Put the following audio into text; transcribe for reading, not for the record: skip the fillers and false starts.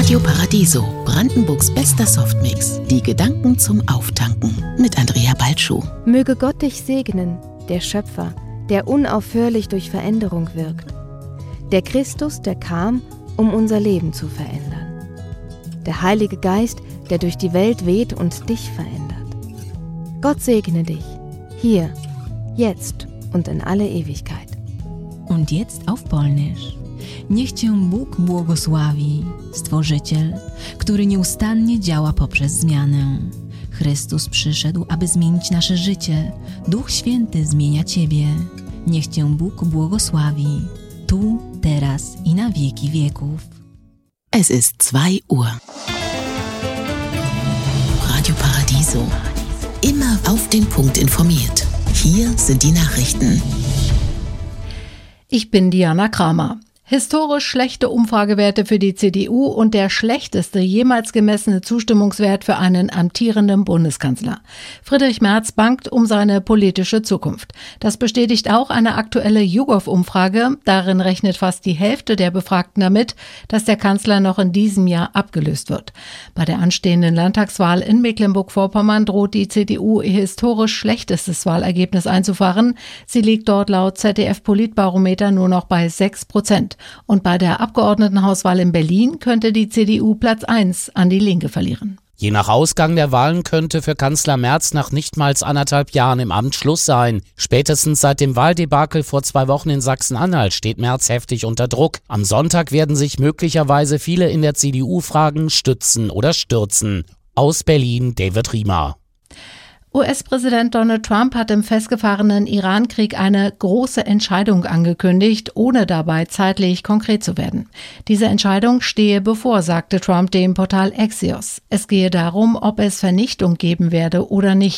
Radio Paradiso, Brandenburgs bester Softmix. Die Gedanken zum Auftanken mit Andrea Baltschuh. Möge Gott dich segnen, der Schöpfer, der unaufhörlich durch Veränderung wirkt. Der Christus, der kam, um unser Leben zu verändern. Der Heilige Geist, der durch die Welt weht und dich verändert. Gott segne dich, hier, jetzt und in alle Ewigkeit. Und jetzt auf Polnisch. Niech Cię Bóg błogosławi, Stworzyciel, który nieustannie działa poprzez zmianę. Chrystus przyszedł, aby zmienić nasze życie. Duch Święty zmienia Ciebie. Niech Cię Bóg błogosławi, tu, teraz i na wieki wieków. Es ist 2 Uhr. Radio Paradiso. Immer auf den Punkt informiert. Hier sind die Nachrichten. Ich bin Diana Kramer. Historisch schlechte Umfragewerte für die CDU und der schlechteste jemals gemessene Zustimmungswert für einen amtierenden Bundeskanzler. Friedrich Merz bangt um seine politische Zukunft. Das bestätigt auch eine aktuelle YouGov-Umfrage. Darin rechnet fast die Hälfte der Befragten damit, dass der Kanzler noch in diesem Jahr abgelöst wird. Bei der anstehenden Landtagswahl in Mecklenburg-Vorpommern droht die CDU ihr historisch schlechtestes Wahlergebnis einzufahren. Sie liegt dort laut ZDF-Politbarometer nur noch bei 6%. Und bei der Abgeordnetenhauswahl in Berlin könnte die CDU Platz 1 an die Linke verlieren. Je nach Ausgang der Wahlen könnte für Kanzler Merz nach nichtmals 1,5 Jahren im Amt Schluss sein. Spätestens seit dem Wahldebakel vor 2 Wochen in Sachsen-Anhalt steht Merz heftig unter Druck. Am Sonntag werden sich möglicherweise viele in der CDU fragen, stützen oder stürzen. Aus Berlin, David Riemer. US-Präsident Donald Trump hat im festgefahrenen Iran-Krieg eine große Entscheidung angekündigt, ohne dabei zeitlich konkret zu werden. Diese Entscheidung stehe bevor, sagte Trump dem Portal Axios. Es gehe darum, ob es Vernichtung geben werde oder nicht.